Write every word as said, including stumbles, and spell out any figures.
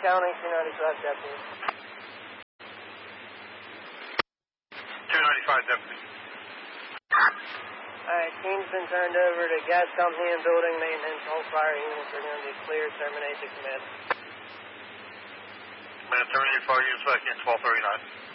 County, two ninety-five deputy. two ninety-five deputy. Alright, team's been turned over to gas company and building maintenance. All fire units are going to be clear. Terminate the command. Command terminated fire units back in twelve thirty-nine.